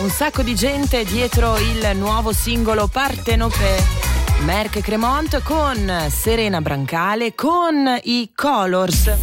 Un sacco di gente dietro il nuovo singolo Partenope. Merck Cremont con Serena Brancale, con i Colors.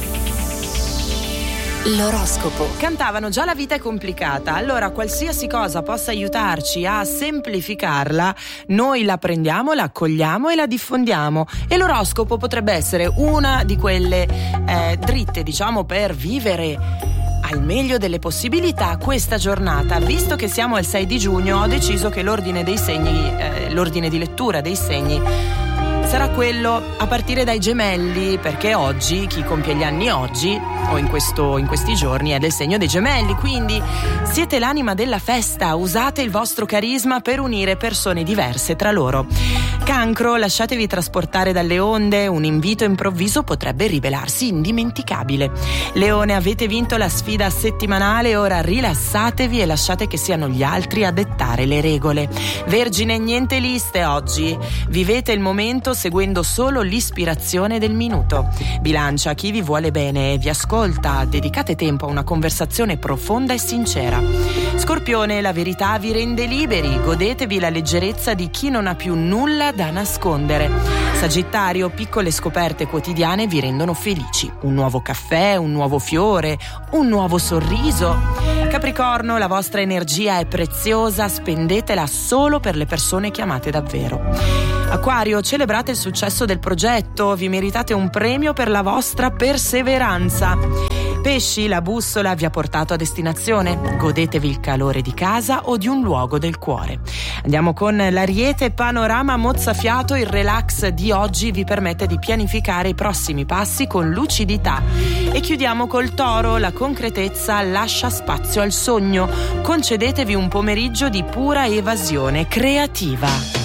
L'oroscopo. Cantavano già la vita è complicata, allora qualsiasi cosa possa aiutarci a semplificarla, noi la prendiamo, la accogliamo e la diffondiamo. E l'oroscopo potrebbe essere una di quelle dritte, diciamo, per vivere al meglio delle possibilità questa giornata. Visto che siamo al 6 di giugno, ho deciso che l'ordine dei segni, l'ordine di lettura dei segni sarà quello a partire dai Gemelli, perché oggi, chi compie gli anni oggi o in questi giorni è del segno dei Gemelli, quindi siete l'anima della festa, usate il vostro carisma per unire persone diverse tra loro. Cancro, lasciatevi trasportare dalle onde, un invito improvviso potrebbe rivelarsi indimenticabile. Leone, avete vinto la sfida settimanale, ora rilassatevi e lasciate che siano gli altri a dettare le regole. Vergine, niente liste oggi, vivete il momento seguendo solo l'ispirazione del minuto. Bilancia, chi vi vuole bene e vi ascolta, dedicate tempo a una conversazione profonda e sincera. Scorpione, la verità vi rende liberi, godetevi la leggerezza di chi non ha più nulla da nascondere. Sagittario, piccole scoperte quotidiane vi rendono felici. Un nuovo caffè, un nuovo fiore, un nuovo sorriso. Capricorno, la vostra energia è preziosa, spendetela solo per le persone che amate davvero. Acquario, celebrate il successo del progetto, vi meritate un premio per la vostra perseveranza. Pesci, la bussola vi ha portato a destinazione, godetevi il calore di casa o di un luogo del cuore. Andiamo con l'Ariete, panorama mozzafiato, il relax di oggi vi permette di pianificare i prossimi passi con lucidità. E chiudiamo col Toro, la concretezza lascia spazio al sogno, concedetevi un pomeriggio di pura evasione creativa.